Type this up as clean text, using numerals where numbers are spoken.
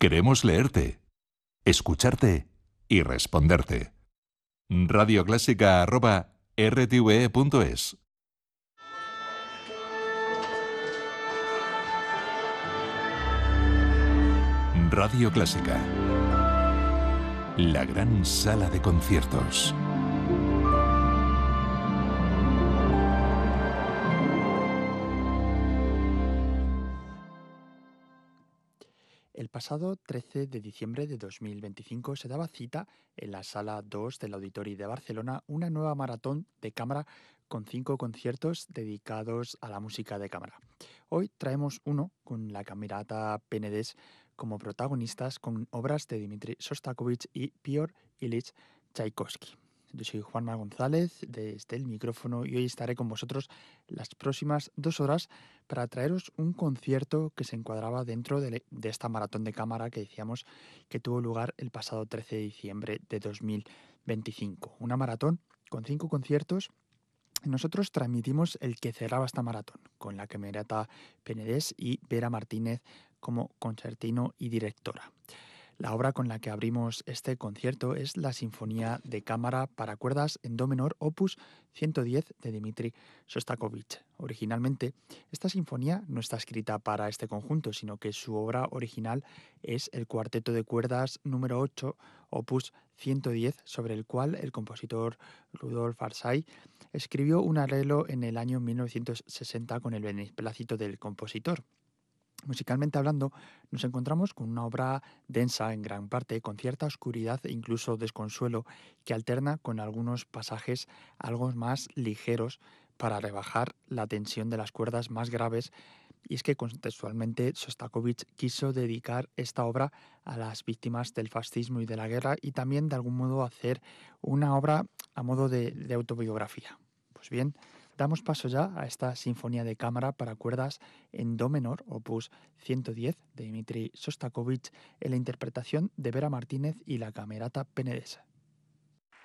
Queremos leerte, escucharte y responderte. radioclásica@rtve.es. Radio Clásica. La gran sala de conciertos. El pasado 13 de diciembre de 2025 se daba cita en la Sala 2 del Auditori de Barcelona una nueva maratón de cámara con 5 conciertos dedicados a la música de cámara. Hoy traemos uno con la Camerata Penedès como protagonistas con obras de Dmitri Shostakovich y Piotr Ilich Tchaikovsky. Yo soy Juanma González desde el micrófono y hoy estaré con vosotros las próximas 2 horas para traeros un concierto que se encuadraba dentro de esta maratón de cámara que decíamos que tuvo lugar el pasado 13 de diciembre de 2025. Una maratón con 5 conciertos. Nosotros transmitimos el que cerraba esta maratón con la Camerata Penedès y Vera Martínez como concertino y directora. La obra con la que abrimos este concierto es la Sinfonía de Cámara para cuerdas en do menor opus 110 de Dmitri Shostakovich. Originalmente, esta sinfonía no está escrita para este conjunto, sino que su obra original es el Cuarteto de cuerdas número 8, opus 110, sobre el cual el compositor Rudolf Arsay escribió un arreglo en el año 1960 con el beneplácito del compositor. Musicalmente hablando, nos encontramos con una obra densa en gran parte, con cierta oscuridad e incluso desconsuelo, que alterna con algunos pasajes algo más ligeros para rebajar la tensión de las cuerdas más graves. Y es que contextualmente Shostakovich quiso dedicar esta obra a las víctimas del fascismo y de la guerra y también de algún modo hacer una obra a modo de autobiografía. Pues bien, damos paso ya a esta sinfonía de cámara para cuerdas en do menor, opus 110 de Dmitri Shostakovich, en la interpretación de Vera Martínez y la Camerata Penedès.